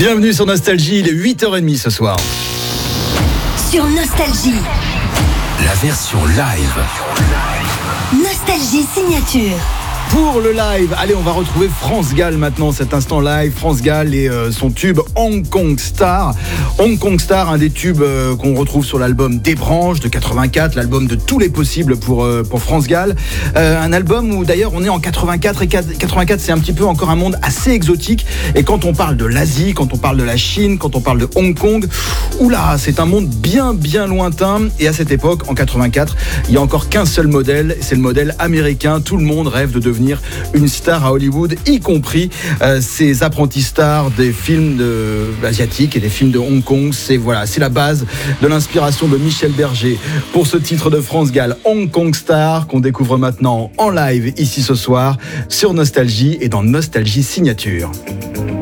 Bienvenue sur Nostalgie, il est 8h30 ce soir. Sur Nostalgie, la version live. Nostalgie signature. Pour le live, allez, on va retrouver France Gall maintenant, cet instant live. France Gall et son tube Hong Kong Star. Hong Kong Star, un des tubes qu'on retrouve sur l'album Des Branches de 84, l'album de tous les possibles pour France Gall. Un album où d'ailleurs on est en 84 et 84, c'est un petit peu encore un monde assez exotique. Et quand on parle de l'Asie, quand on parle de la Chine, quand on parle de Hong Kong, oula, c'est un monde bien lointain. Et à cette époque, en 84, il n'y a encore qu'un seul modèle, c'est le modèle américain. Tout le monde rêve de devenir une star à Hollywood, y compris ces apprentis stars des films asiatiques et des films de Hong Kong. C'est la base de l'inspiration de Michel Berger pour ce titre de France Gall, Hong Kong Star, qu'on découvre maintenant en live ici ce soir sur Nostalgie et dans Nostalgie Signature.